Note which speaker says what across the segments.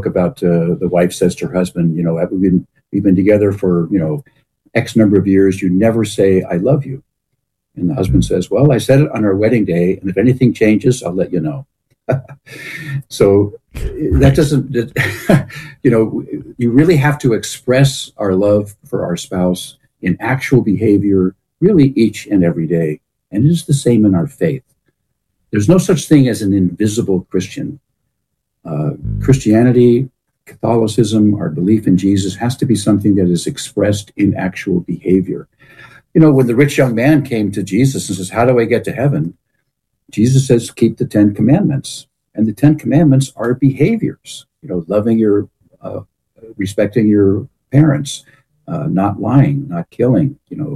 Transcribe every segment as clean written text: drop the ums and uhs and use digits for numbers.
Speaker 1: about the wife says to her husband, we've been together for, X number of years. You never say, I love you. And the husband says, well, I said it on our wedding day, and if anything changes, I'll let you know. So that doesn't, you really have to express our love for our spouse in actual behavior, really each and every day. And it is the same in our faith. There's no such thing as an invisible Christian. Christianity, Catholicism, our belief in Jesus has to be something that is expressed in actual behavior. When the rich young man came to Jesus and says, how do I get to heaven? Jesus says, keep the 10 commandments. And the 10 commandments are behaviors, loving respecting your parents, not lying, not killing,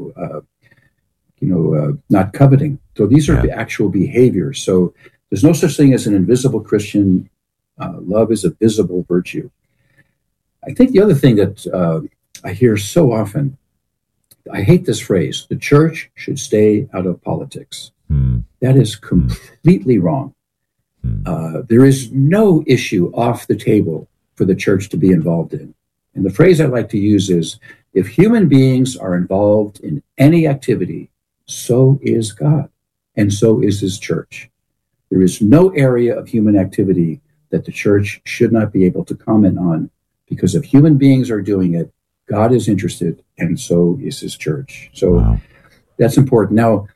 Speaker 1: not coveting. So these are the actual behaviors. So there's no such thing as an invisible Christian. Love is a visible virtue. I think the other thing that I hear so often, I hate this phrase, the church should stay out of politics. That is completely wrong. There is no issue off the table for the church to be involved in. And the phrase I like to use is, if human beings are involved in any activity, so is God, and so is his church. There is no area of human activity that the church should not be able to comment on, because if human beings are doing it, God is interested, and so is his church. So that's important. Now,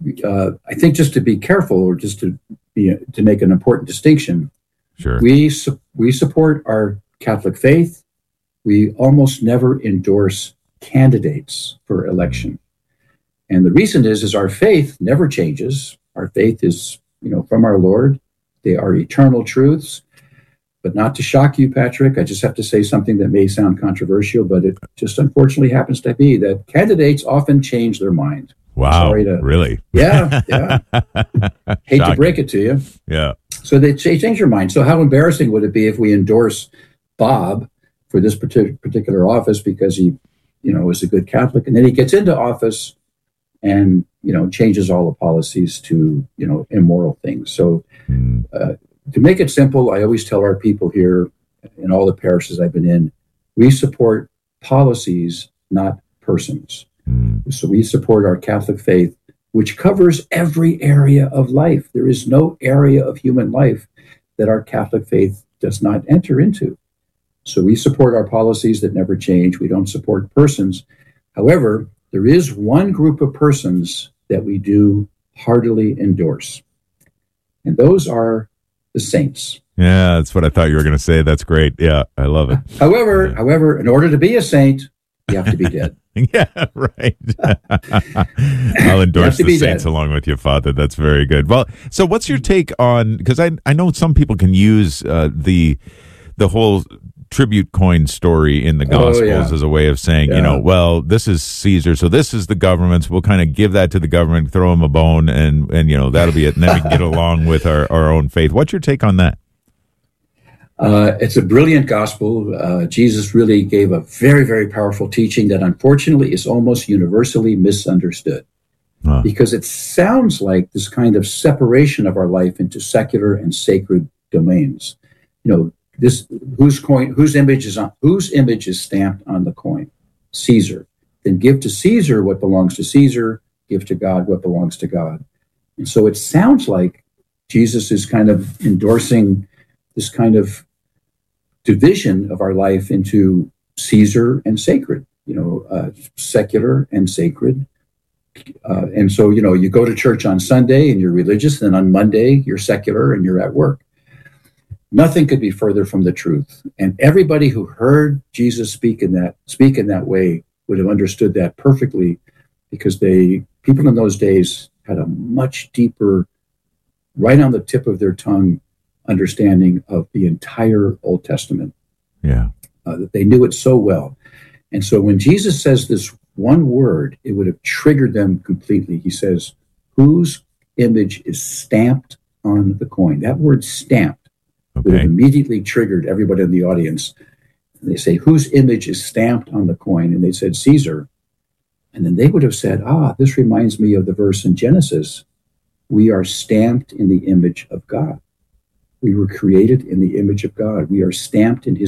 Speaker 1: I think just to be careful, or just to make an important distinction,
Speaker 2: sure,
Speaker 1: we support our Catholic faith. We almost never endorse candidates for election. And the reason is our faith never changes. Our faith is, from our Lord. They are eternal truths. But not to shock you, Patrick, I just have to say something that may sound controversial, but it just unfortunately happens to be that candidates often change their mind.
Speaker 2: Wow, really?
Speaker 1: Yeah. Hate to break it to you.
Speaker 2: Yeah.
Speaker 1: So they change their mind. So how embarrassing would it be if we endorse Bob for this particular office because he, is a good Catholic, and then he gets into office and, changes all the policies to, immoral things. So to make it simple, I always tell our people here in all the parishes I've been in, we support policies, not persons. So we support our Catholic faith, which covers every area of life. There is no area of human life that our Catholic faith does not enter into. So we support our policies that never change. We don't support persons. However, there is one group of persons that we do heartily endorse, and those are the saints.
Speaker 2: Yeah, that's what I thought you were going to say. That's great. Yeah, I love it.
Speaker 1: However, in order to be a saint, you have to be dead.
Speaker 2: Yeah, right. I'll endorse the saints along with you, Father. That's very good. Well, so what's your take on, because I know some people can use the whole tribute coin story in the Gospels as a way of saying, well, this is Caesar, so this is the government's. We'll kind of give that to the government, throw them a bone, and that'll be it. And then we can get along with our own faith. What's your take on that?
Speaker 1: It's a brilliant gospel. Jesus really gave a very, very powerful teaching that unfortunately is almost universally misunderstood because it sounds like this kind of separation of our life into secular and sacred domains. Whose image is stamped on the coin? Caesar. Then give to Caesar what belongs to Caesar, give to God what belongs to God. And so it sounds like Jesus is kind of endorsing this kind of division of our life into Caesar and sacred, secular and sacred. And so, you go to church on Sunday and you're religious, and then on Monday you're secular and you're at work. Nothing could be further from the truth. And everybody who heard Jesus speak in that way would have understood that perfectly, because people in those days had a much deeper, right on the tip of their tongue, understanding of the entire Old Testament.
Speaker 2: Yeah.
Speaker 1: They knew it so well. And so when Jesus says this one word, it would have triggered them completely. He says, whose image is stamped on the coin? That word stamped would have immediately triggered everybody in the audience. And they say, whose image is stamped on the coin? And they said, Caesar. And then they would have said, this reminds me of the verse in Genesis. We are stamped in the image of God. We were created in the image of God. We are stamped in his